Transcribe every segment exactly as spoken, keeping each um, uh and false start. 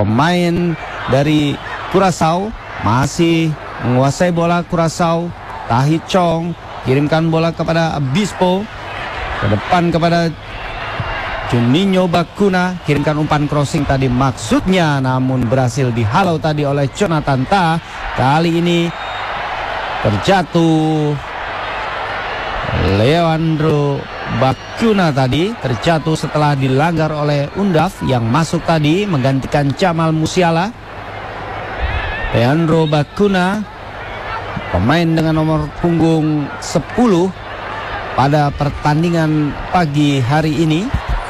pemain dari Curaçao masih menguasai bola. Curaçao, Tahi Chong kirimkan bola kepada Obispo, ke depan kepada Juninho Bacuna, kirimkan umpan crossing tadi maksudnya, namun berhasil dihalau tadi oleh Jonathan Tah. Kali ini terjatuh Leandro Bacuna tadi, terjatuh setelah dilanggar oleh Undaf yang masuk tadi menggantikan Jamal Musiala. Leandro Bacuna, pemain dengan nomor punggung sepuluh pada pertandingan pagi hari ini.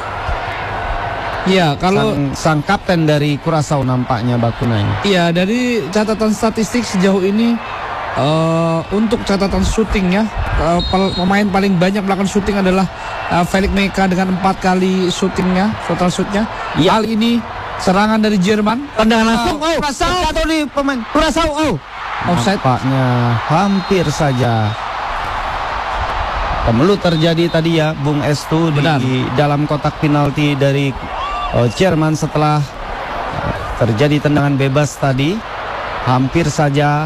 Ya, kalau sang, sang kapten dari Curaçao nampaknya Bacuna ini. Iya, dari catatan statistik sejauh ini uh, untuk catatan syutingnya, uh, pemain paling banyak melakukan syuting adalah uh, Felix Meka dengan empat kali syutingnya, total shootnya. Ya. Hal ini serangan dari Jerman. Tendangan langsung, oh, Curaçao atau di pemain Curaçao, oh, offside. Nampaknya hampir saja kemelut terjadi tadi ya, Bung Estu, di dalam kotak penalti dari uh, Jerman setelah uh, terjadi tendangan bebas tadi. Hampir saja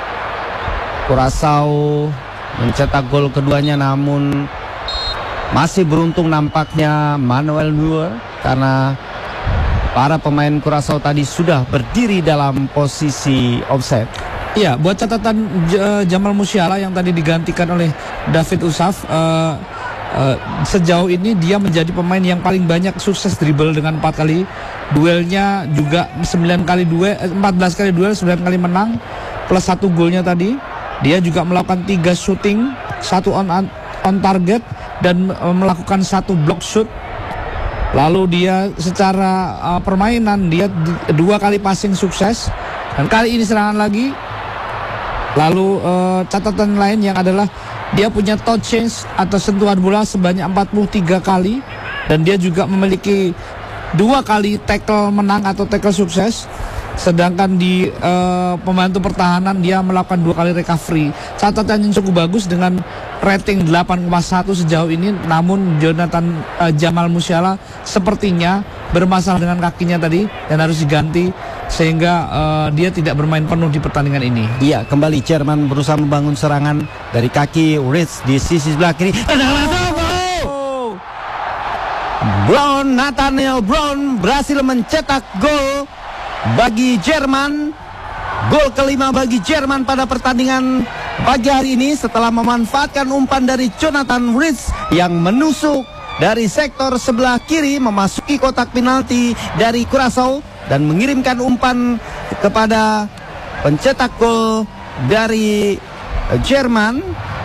Curaçao mencetak gol keduanya, namun masih beruntung nampaknya Manuel Neuer karena para pemain Curaçao tadi sudah berdiri dalam posisi offside. Iya, buat catatan Jamal Musiala yang tadi digantikan oleh David Usaf, uh, uh, sejauh ini dia menjadi pemain yang paling banyak sukses dribble dengan empat kali duelnya, juga sembilan kali duel, empat belas kali duel, sembilan kali menang, plus satu golnya tadi. Dia juga melakukan tiga shooting, satu on on target dan uh, melakukan satu block shoot. Lalu dia secara uh, permainan dia dua kali passing sukses, dan kali ini serangan lagi. Lalu uh, catatan lain yang adalah dia punya touch change atau sentuhan bola sebanyak empat puluh tiga kali, dan dia juga memiliki dua kali tackle menang atau tackle sukses. Sedangkan di uh, pembantu pertahanan dia melakukan dua kali recovery. Catatan yang cukup bagus dengan rating delapan koma satu sejauh ini. Namun Jonathan uh, Jamal Musiala sepertinya bermasalah dengan kakinya tadi dan harus diganti, sehingga uh, dia tidak bermain penuh di pertandingan ini. Iya, kembali Jerman berusaha membangun serangan dari kaki Ritz di sisi sebelah kiri. Oh! Brown, Nathaniel Brown berhasil mencetak gol bagi Jerman. Gol kelima bagi Jerman pada pertandingan pagi hari ini setelah memanfaatkan umpan dari Jonathan Ritz yang menusuk dari sektor sebelah kiri memasuki kotak penalti dari Curaçao dan mengirimkan umpan kepada pencetak gol dari Jerman.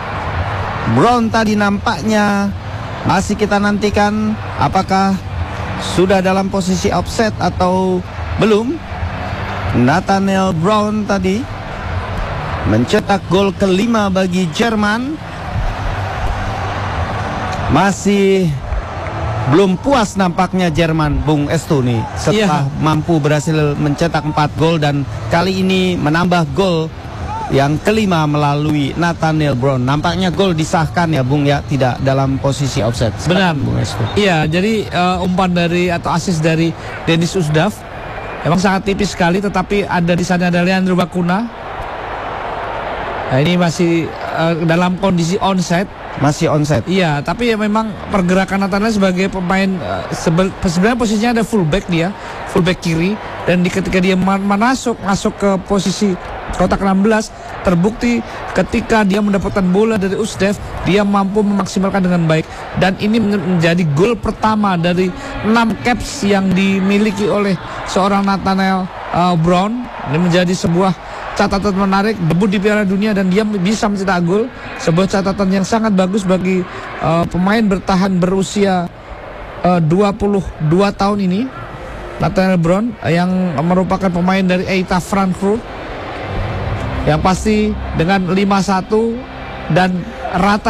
Brown tadi nampaknya masih kita nantikan apakah sudah dalam posisi offset atau belum. Nathaniel Brown tadi mencetak gol kelima bagi Jerman. Masih belum puas nampaknya Jerman, Bung Estu nih, setelah yeah. mampu berhasil mencetak empat gol dan kali ini menambah gol yang kelima melalui Nathaniel Brown. Nampaknya gol disahkan ya, Bung ya, tidak dalam posisi offset. Benar, Bung Estu. Iya, jadi uh, umpan dari atau assist dari Denis Usdaf memang sangat tipis sekali, tetapi ada di sana ada Leandro Bacuna. Nah, ini masih uh, dalam kondisi onside. Masih onside. Iya, tapi ya memang pergerakan Nathaniel sebagai pemain uh, sebenarnya posisinya ada fullback dia, fullback kiri, dan di, ketika dia masuk masuk ke posisi kotak enam belas, terbukti ketika dia mendapatkan bola dari Usdev, dia mampu memaksimalkan dengan baik, dan ini menjadi gol pertama dari enam caps yang dimiliki oleh seorang Nathaniel uh, Brown. Ini menjadi sebuah catatan menarik, debut di Piala Dunia dan dia bisa mencetak gol, sebuah catatan yang sangat bagus bagi uh, pemain bertahan berusia uh, dua puluh dua tahun ini, Nathaniel Brown, uh, yang merupakan pemain dari Eintracht Frankfurt, yang pasti dengan lima satu dan rata